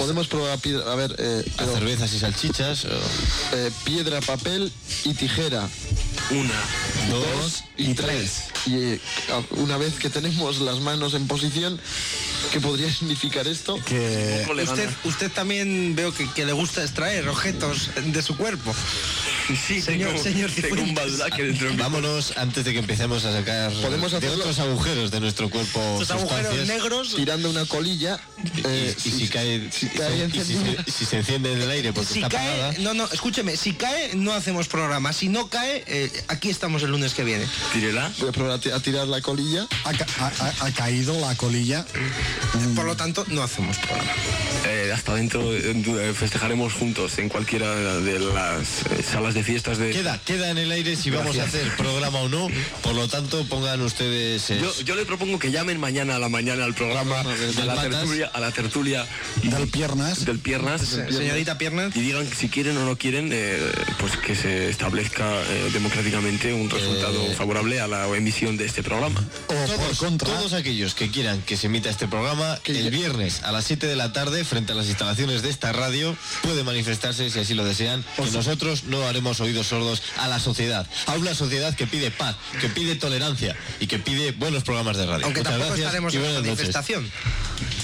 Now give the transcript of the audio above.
Podemos probar piedra, a ver... a cervezas y salchichas. Piedra, papel y tijera. 1, 2 y 3. Y una vez que tenemos las manos en posición, ¿qué podría significar esto? Que usted también veo que le gusta extraer objetos de su cuerpo. Sí, señor tengo un badulaque dentro de mí. Vámonos antes de que empecemos a sacar de otros agujeros de nuestro cuerpo. Esos agujeros negros. Tirando una colilla. Y si se enciende en el aire porque si está cae, apagada. no, escúcheme, si cae no hacemos programa, si no cae, aquí estamos el lunes que viene. Tírela. Voy a probar a tirar la colilla. Ha caído la colilla. Por lo tanto, no hacemos programa. Hasta dentro festejaremos juntos en cualquiera de las salas de fiestas de... Queda en el aire si vamos a hacer programa o no. Por lo tanto, pongan ustedes... Yo le propongo que llamen mañana a la mañana al programa a la tertulia del Piernas. Señorita Piernas. Y digan si quieren o no quieren, pues que se establezca democráticamente un resultado favorable a la emisión de este programa. Todos aquellos que quieran que se emita este programa el viernes a las 7 de la tarde frente a las instalaciones de esta radio pueden manifestarse si así lo desean, que nosotros no haremos oídos sordos a la sociedad, a una sociedad que pide paz, que pide tolerancia y que pide buenos programas de radio. Aunque Muchas tampoco gracias estaremos y en la buenas noches. manifestación.